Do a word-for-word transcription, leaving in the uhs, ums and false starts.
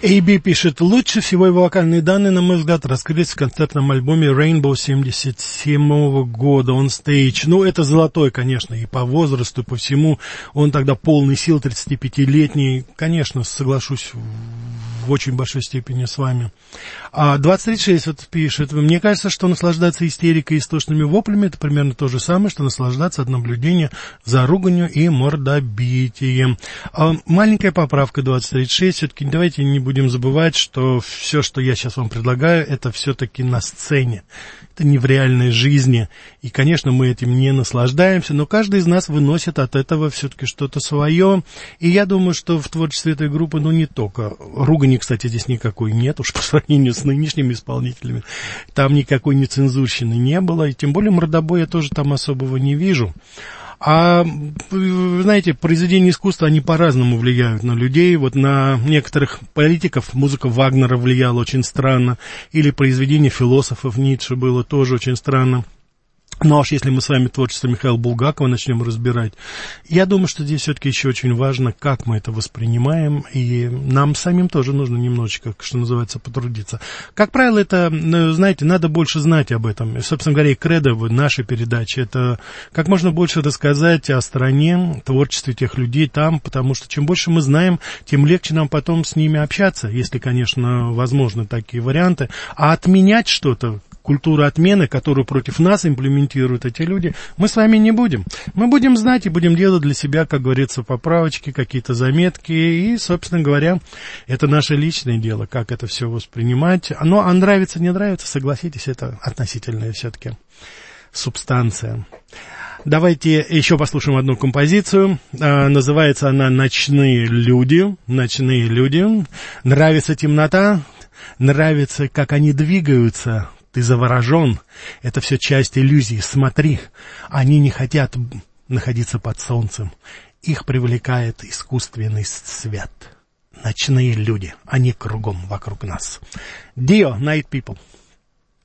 эй би пишет, лучше всего его вокальные данные, на мой взгляд, раскрылись в концертном альбоме Rainbow семьдесят седьмого года, On Stage. Ну, это золотой, конечно, и по возрасту, и по всему. Он тогда полный сил, тридцатипятилетний. Конечно, соглашусь в очень большой степени с вами. А двадцать тридцать шесть вот пишет, мне кажется, что наслаждаться истерикой и истошными воплями — это примерно то же самое, что наслаждаться от наблюдения за руганью и мордобитием. А маленькая поправка двадцать тридцать шесть, все-таки давайте не будем забывать, что все, что я сейчас вам предлагаю, это все-таки на сцене, это не в реальной жизни. И, конечно, мы этим не наслаждаемся, но каждый из нас выносит от этого все-таки что-то свое. И я думаю, что в творчестве этой группы, ну, не только ругани, кстати, здесь никакой нет, уж по сравнению с нынешними исполнителями. Там никакой нецензурщины не было, и тем более мордобоя тоже там особого не вижу. А, вы знаете, произведения искусства, они по-разному влияют на людей. Вот на некоторых политиков музыка Вагнера влияла очень странно, или произведение философов Ницше было тоже очень странно. Ну, аж если мы с вами творчество Михаила Булгакова начнем разбирать, я думаю, что здесь все-таки еще очень важно, как мы это воспринимаем, и нам самим тоже нужно немножечко, что называется, потрудиться. Как правило, это, знаете, надо больше знать об этом. И, собственно говоря, и кредо в нашей передаче — это как можно больше рассказать о стране, творчестве тех людей там, потому что чем больше мы знаем, тем легче нам потом с ними общаться, если, конечно, возможны такие варианты. А отменять что-то, культура отмены, которую против нас имплементируют эти люди, мы с вами не будем. Мы будем знать и будем делать для себя, как говорится, поправочки, какие-то заметки. И, собственно говоря, это наше личное дело, как это все воспринимать. Оно, а нравится, не нравится, согласитесь, это относительная все-таки субстанция. Давайте еще послушаем одну композицию. А, называется она «Ночные люди». «Ночные люди». Нравится темнота, нравится, как они двигаются. Ты заворожен. Это все часть иллюзии. Смотри, они не хотят находиться под солнцем. Их привлекает искусственный свет. Ночные люди. Они кругом вокруг нас. Dio, Night People.